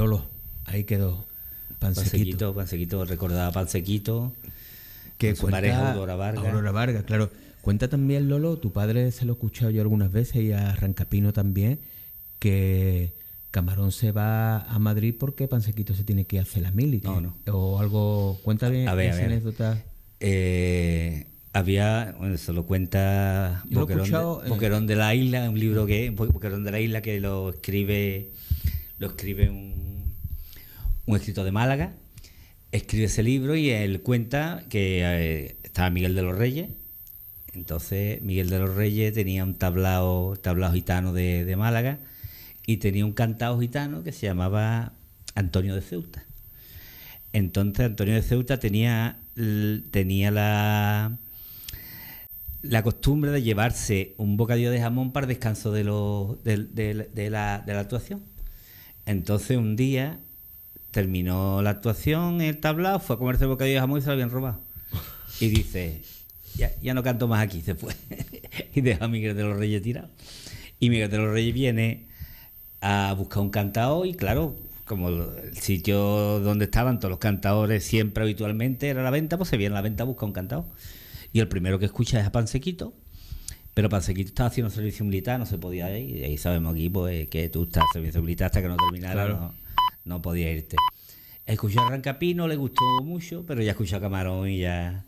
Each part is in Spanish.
Lolo, ahí quedó. Pansequito, recordaba a Pansequito, Que con su pareja Aurora Vargas. Aurora Vargas, claro. Cuenta también, Lolo, tu padre se lo he escuchado yo algunas veces y a Rancapino también, que Camarón se va a Madrid porque Pansequito se tiene que hacer la mili. No. O algo. Cuéntame esa anécdota. Bueno, se lo cuenta Boquerón de la Isla, un libro Boquerón de la Isla, que lo escribe un escritor de Málaga. Escribe ese libro y él cuenta que estaba Miguel de los Reyes. Entonces Miguel de los Reyes tenía un tablao gitano de Málaga, y tenía un cantao gitano que se llamaba Antonio de Ceuta. Entonces Antonio de Ceuta tenía la costumbre de llevarse un bocadillo de jamón para el descanso de la actuación. Entonces un día terminó la actuación, el tablao, fue a comerse el bocadillo de jamón y se lo habían robado. Y dice, ya no canto más aquí, se fue. Y deja a Miguel de los Reyes tirado. Y Miguel de los Reyes viene a buscar un cantao, y claro, como el sitio donde estaban todos los cantaores siempre habitualmente era la venta, pues se viene a la venta a buscar un cantao. Y el primero que escucha es a Pansequito, pero Pansequito estaba haciendo servicio militar, no se podía ir, y ahí sabemos aquí pues que tú estás en servicio militar hasta que no terminara, claro. no podía irte. Escuchó a Rancapino, le gustó mucho, pero ya escuchó a Camarón y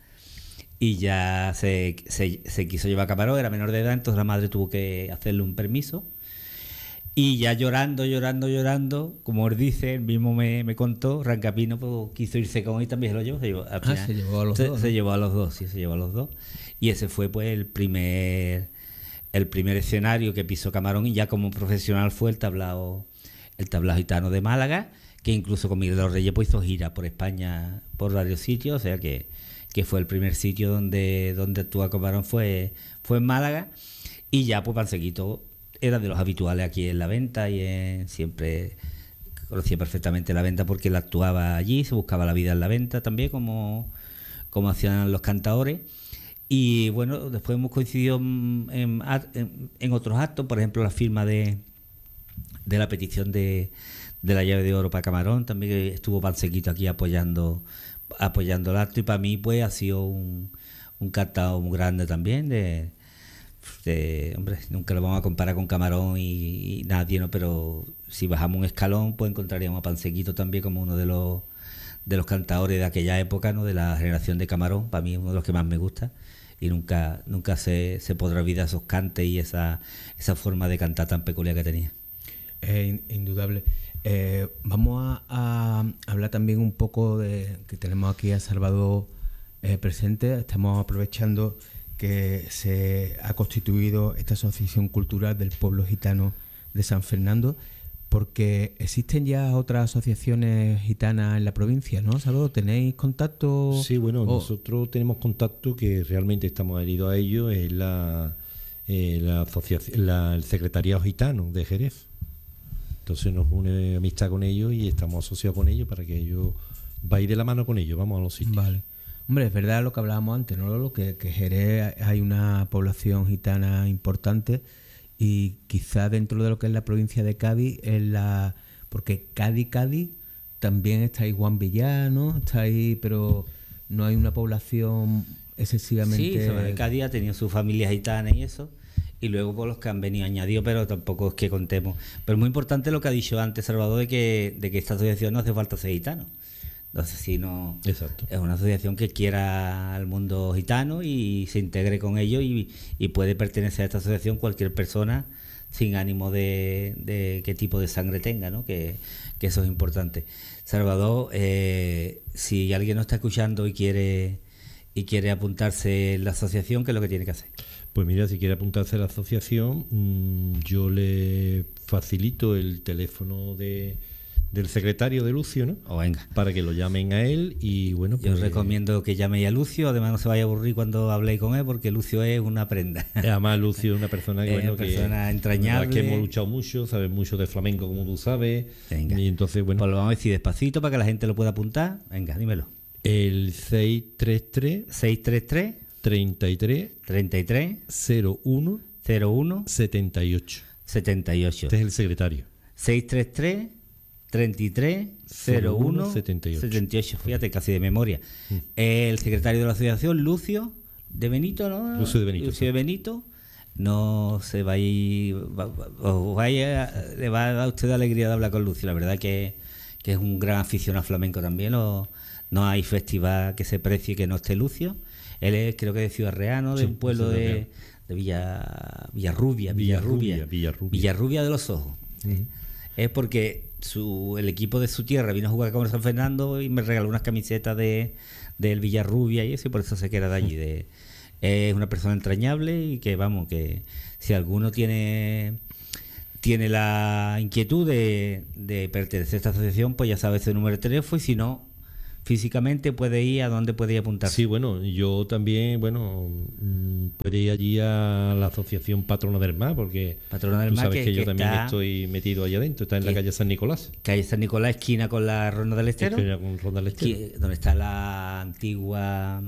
ya se quiso llevar a Camarón, era menor de edad, entonces la madre tuvo que hacerle un permiso. Y ya llorando, como él dice, él mismo me contó, Rancapino pues, quiso irse con él y también se lo llevó. Se llevó a los dos. Se llevó a los dos, sí, se llevó a los dos. Y ese fue pues el primer escenario que pisó Camarón, y ya como profesional fue el tablao gitano de Málaga, que incluso con Miguel de los Reyes pues hizo gira por España, por varios sitios, o sea que fue el primer sitio donde actúa Camarón fue en Málaga. Y ya pues Pansequito era de los habituales aquí en la venta, y siempre conocía perfectamente la venta porque él actuaba allí, se buscaba la vida en la venta también, como hacían los cantaores. Y bueno, después hemos coincidido en otros actos, por ejemplo la firma de la petición de la llave de oro para Camarón, también estuvo Pansequito aquí apoyando el acto, y para mí pues ha sido un cantao muy grande también hombre, nunca lo vamos a comparar con Camarón y nadie, ¿no? Pero si bajamos un escalón pues encontraríamos a Pansequito también como uno de los cantaores de aquella época, ¿no? De la generación de Camarón. Para mí es uno de los que más me gusta, y nunca se podrá olvidar esos cantes y esa forma de cantar tan peculiar que tenía. Indudable. Vamos a hablar también un poco de que tenemos aquí a Salvador presente. Estamos aprovechando que se ha constituido esta asociación cultural del pueblo gitano de San Fernando, porque existen ya otras asociaciones gitanas en la provincia, ¿no, Salvador? ¿Tenéis contacto? Sí, bueno, nosotros tenemos contacto, que realmente estamos adheridos a ello, es la asociación, el secretariado gitano de Jerez. Entonces nos une amistad con ellos y estamos asociados con ellos para que ellos va a ir de la mano con ellos, vamos a los sitios. Vale. Hombre, es verdad lo que hablábamos antes, ¿no? Lo que Jerez hay una población gitana importante, y quizá dentro de lo que es la provincia de Cádiz, porque Cádiz también está ahí Juan Villar, ¿no? Está ahí, pero no hay una población excesivamente... Sí, Cádiz ha tenido sus familias gitanas y eso, y luego por los que han venido añadidos, pero tampoco es que contemos. Pero es muy importante lo que ha dicho antes Salvador, de que esta asociación no hace falta ser gitano. Entonces, si no, exacto, es una asociación que quiera al mundo gitano y se integre con ellos, y puede pertenecer a esta asociación cualquier persona sin ánimo de qué tipo de sangre tenga, ¿no? Que eso es importante. Salvador, si alguien nos está escuchando y quiere apuntarse en la asociación, ¿qué es lo que tiene que hacer? Pues mira, si quiere apuntarse a la asociación, yo le facilito el teléfono del secretario de Lucio, ¿no? Venga. Para que lo llamen a él, y bueno, pues... Yo os recomiendo que llaméis a Lucio, además no se vaya a aburrir cuando habléis con él, porque Lucio es una prenda. Además Lucio es una persona que, una persona entrañable, que hemos luchado mucho, sabe mucho de flamenco, como tú sabes. Venga. Y entonces, bueno, pues lo vamos a decir despacito para que la gente lo pueda apuntar. Venga, dímelo. El 633 33 01 78. 78. Este es el secretario. 633 33 01 78. Fíjate, casi de memoria. El secretario de la asociación, Lucio de Benito, ¿no? Lucio de Benito. Lucio de Benito. No se va a ir, le va a dar usted la alegría de hablar con Lucio. La verdad que es un gran aficionado flamenco también. No hay festival que se precie que no esté Lucio. Él es, creo que de Ciudad Real, ¿no? De un pueblo de Villarrubia de los Ojos. Es porque el equipo de su tierra vino a jugar con San Fernando y me regaló unas camisetas del Villarrubia y eso, y por eso se queda de allí. Es una persona entrañable y que, vamos, que si alguno tiene la inquietud de pertenecer a esta asociación, pues ya sabe ese número de teléfono, y si no, físicamente puede ir a donde puede ir a apuntarse. Sí, bueno, yo también, puede ir allí a la asociación Patrona del Mar, porque Patrona del tú Mar, sabes que yo también está, estoy metido allá adentro, está en la calle San Nicolás. Calle San Nicolás, esquina con la Ronda del Estero. Esquina con Ronda del Estero. Donde está la antigua...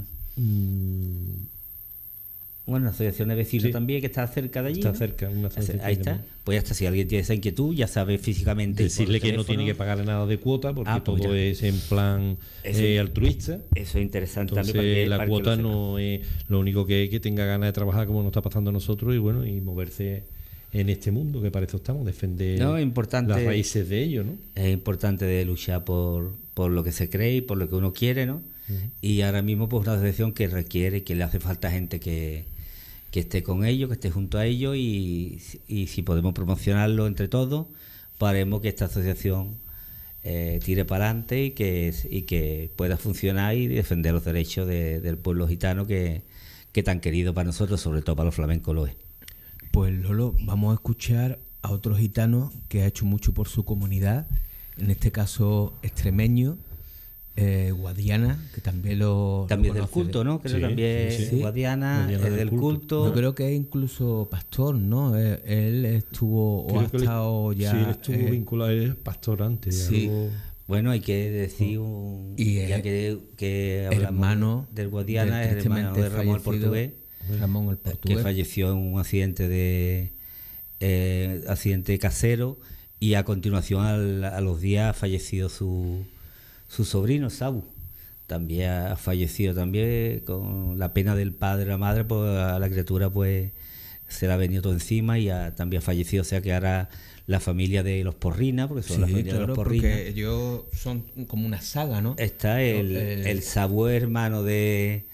Bueno, la asociación de vecinos también, que está cerca de allí. Está ¿no? cerca, una asociación. Ahí está. Pues ya está, si alguien tiene esa inquietud, ya sabe físicamente. Decirle que no tiene que pagar nada de cuota, porque pues todo es en plan altruista. Eso es interesante. Entonces, también la cuota no es lo único que es que tenga ganas de trabajar como nos está pasando a nosotros y moverse en este mundo, que para eso estamos, defender las raíces de ello, ¿no? Es importante de luchar por lo que se cree y por lo que uno quiere, ¿no? Y ahora mismo, pues, una asociación que requiere, que le hace falta gente que esté con ellos, que esté junto a ellos, y si podemos promocionarlo entre todos, pues haremos que esta asociación tire para adelante y que pueda funcionar y defender los derechos del pueblo gitano que tan querido para nosotros, sobre todo para los flamencos, lo es. Pues Lolo, vamos a escuchar a otro gitano que ha hecho mucho por su comunidad, en este caso extremeño, Guadiana, que también también del culto, ¿no? Creo que también Guadiana es del culto. Yo creo que es incluso pastor, ¿no? Él estuvo o ha estado ya. Sí, él estuvo vinculado, él es pastor antes. Sí. Bueno, hay que decir ya que hermano del Guadiana, es hermano de Ramón el Portugués. Ramón el Portugués, que falleció en un accidente accidente casero, y a continuación a los días ha fallecido su sobrino Sabu. También ha fallecido también con la pena del padre, la madre, pues a la criatura pues se le ha venido todo encima y también ha fallecido. O sea que ahora la familia de los Porrina, porque son la familia de los Porrina, porque ellos son como una saga, ¿no? Está el Sabu, hermano del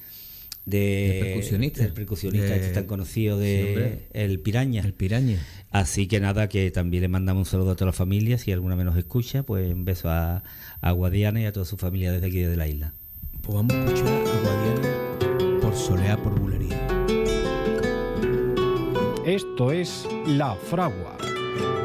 percusionista este tan conocido el Piraña. Así que nada, que también le mandamos un saludo a toda la familia. Si alguna vez nos escucha, pues un beso a Guadiana y a toda su familia desde aquí, desde la isla. Pues vamos a escuchar a Guadiana por Soleá, por Bulería. Esto es La Fragua.